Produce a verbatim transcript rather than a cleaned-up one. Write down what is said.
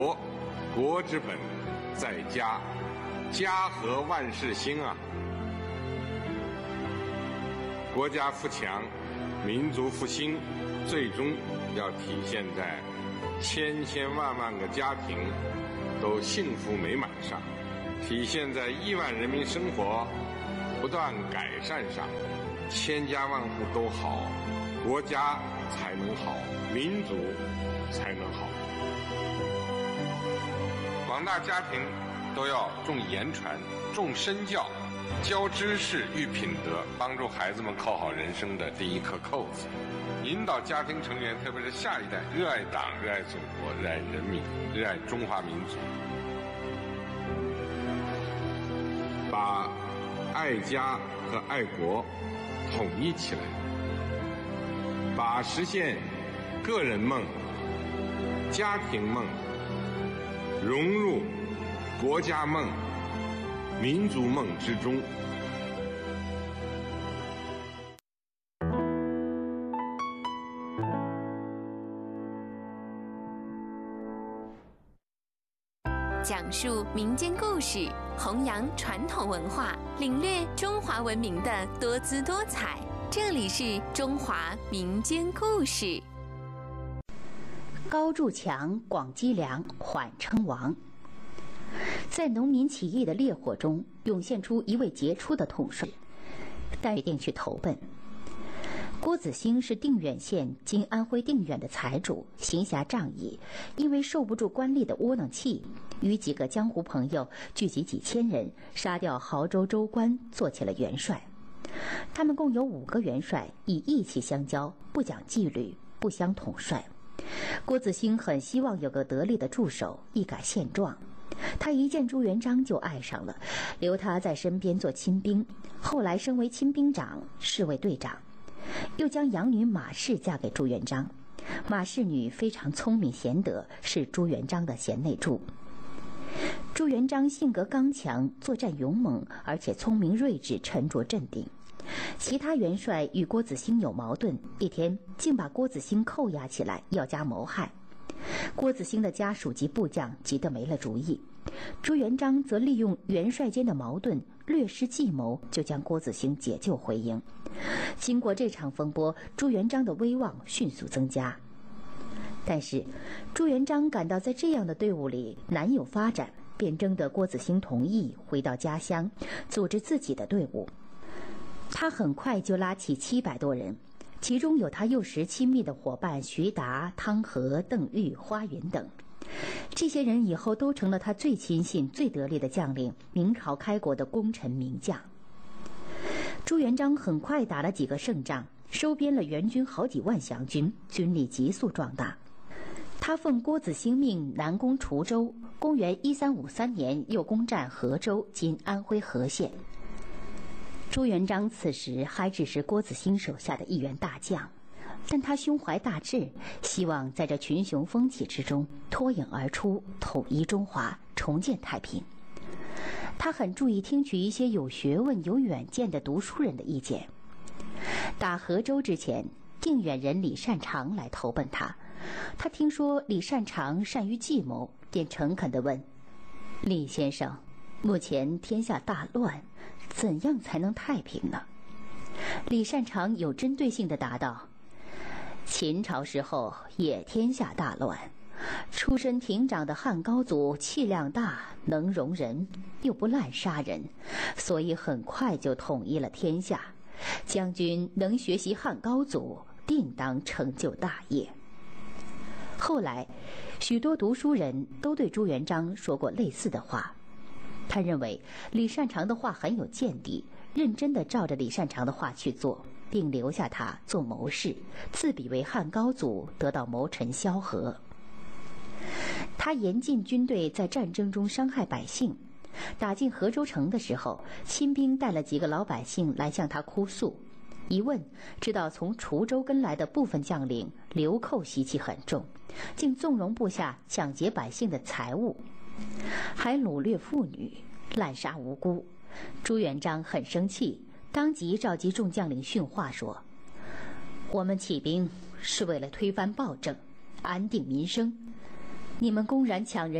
国，国之本在家，家和万事兴啊！国家富强，民族复兴，最终要体现在千千万万个家庭都幸福美满上，体现在亿万人民生活不断改善上。千家万户都好，国家才能好，民族才能好。广大家庭都要重言传、重身教，教知识、育品德，帮助孩子们扣好人生的第一颗扣子，引导家庭成员，特别是下一代，热爱党、热爱祖国、热爱人民、热爱中华民族，把爱家和爱国统一起来，把实现个人梦、家庭梦融入国家梦、民族梦之中。 讲述民间故事，弘扬传统文化，领略中华文明的多姿多彩。这里是中华民间故事。 高筑墙，广积粮，缓称王。在农民起义的烈火中，涌现出一位杰出的统帅，但决定去投奔。郭子兴是定远县（今安徽定远）的财主，行侠仗义，因为受不住官吏的窝囊气，与几个江湖朋友聚集几千人，杀掉亳州州官，做起了元帅。他们共有五个元帅，以义气相交，不讲纪律，不相统帅。郭子兴很希望有个得力的助手，一改现状。他一见朱元璋就爱上了，留他在身边做亲兵，后来升为亲兵长、侍卫队长，又将养女马氏嫁给朱元璋。马氏女非常聪明贤德，是朱元璋的贤内助。朱元璋性格刚强，作战勇猛，而且聪明睿智，沉着镇定。其他元帅与郭子兴有矛盾，一天竟把郭子兴扣押起来，要加谋害。郭子兴的家属及部将急得没了主意，朱元璋则利用元帅间的矛盾，略施计谋，就将郭子兴解救回营。经过这场风波，朱元璋的威望迅速增加。但是朱元璋感到在这样的队伍里难有发展，便征得郭子兴同意回到家乡，组织自己的队伍。他很快就拉起七百多人，其中有他幼时亲密的伙伴徐达、汤和、邓玉、花云等。这些人以后都成了他最亲信、最得力的将领，明朝开国的功臣名将。朱元璋很快打了几个胜仗，收编了援军好几万降军，军力急速壮大。他奉郭子兴命南攻滁州，公元一三五三年又攻占和州（今安徽和县）。朱元璋此时还只是郭子兴手下的一员大将，但他胸怀大志，希望在这群雄风起之中脱颖而出，统一中华，重建太平。他很注意听取一些有学问、有远见的读书人的意见。打和州之前，定远人李善长来投奔他。他听说李善长善于计谋，便诚恳地问：“李先生，目前天下大乱，怎样才能太平呢？”李善长有针对性地答道：“秦朝时候也天下大乱，出身亭长的汉高祖气量大，能容人，又不滥杀人，所以很快就统一了天下。将军能学习汉高祖，定当成就大业。”后来，许多读书人都对朱元璋说过类似的话。他认为李善长的话很有见地，认真地照着李善长的话去做，并留下他做谋士，自比为汉高祖，得到谋臣萧何。他严禁军队在战争中伤害百姓。打进河州城的时候，亲兵带了几个老百姓来向他哭诉。一问，知道从滁州跟来的部分将领流寇习气很重，竟纵容部下抢劫百姓的财物，还掳掠妇女，滥杀无辜。朱元璋很生气，当即召集众将领训话说：“我们起兵是为了推翻暴政，安定民生。 你们公然抢人